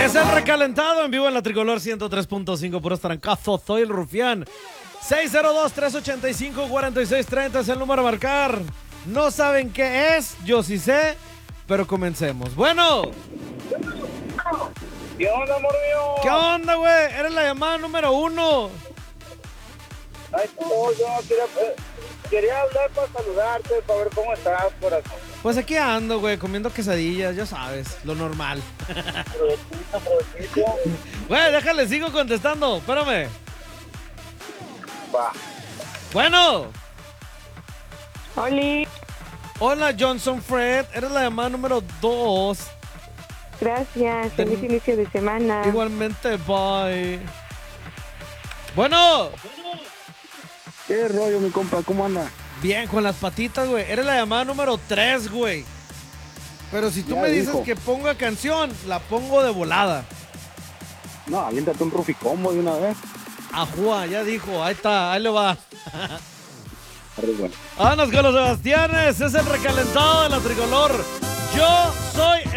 Es el recalentado en vivo en la Tricolor 103.5, puros trancazos. Soy el Rufián. 602-385-4630 es el número a marcar. No saben qué es, yo sí sé, pero comencemos. Bueno. ¿Qué onda, amor mío? ¿Qué onda, güey? Eres la llamada número 1. Ay, no, yo quería hablar para saludarte, para ver cómo estás, corazón. Pues aquí ando, güey, comiendo quesadillas, ya sabes, lo normal. Provechito. Güey, déjale, sigo contestando, espérame. Va. Bueno. Oli, Hola, Johnson Fred, eres la llamada número 2. gracias. Feliz inicio de semana. Igualmente, bye. Bueno. ¿Qué rollo, mi compa? ¿Cómo anda? Bien, con las patitas, güey. Eres la llamada número 3, güey. Pero si tú Ya me dices dijo. que ponga canción, la pongo de volada. No, aviéntate un ruficombo de una vez. Ajúa, ya dijo. Ahí está, ahí le va. Arre, bueno. Vámonos con los Sebastianes. Es el recalentado de la Tricolor. Yo soy